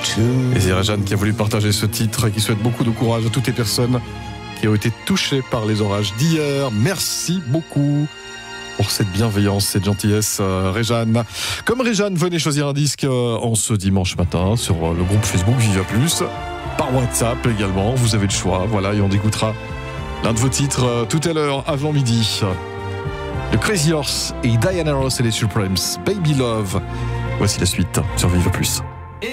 Et c'est Réjeanne qui a voulu partager ce titre et qui souhaite beaucoup de courage à toutes les personnes qui ont été touchées par les orages d'hier. Merci beaucoup pour cette bienveillance, cette gentillesse, Réjeanne. Comme Réjeanne, venez choisir un disque en ce dimanche matin sur le groupe Facebook Vivia Plus, par WhatsApp également, vous avez le choix. Voilà, et on écoutera l'un de vos titres tout à l'heure, avant midi. The Crazy Horse et Diana Ross et les Supremes, Baby Love. Voici la suite sur Vivia Plus.